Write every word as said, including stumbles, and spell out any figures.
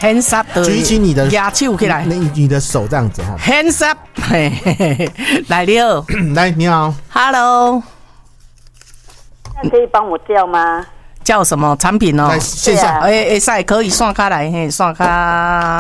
hands up 的， 举起你的牙手起来， 你你的手这样子哈。 hands up， 嘿嘿嘿，来了， 来，你好 ，Hello， 那可以帮我叫吗？ 叫什么产品哦？ 在线上， 哎哎，赛可以算开来，嘿，算开。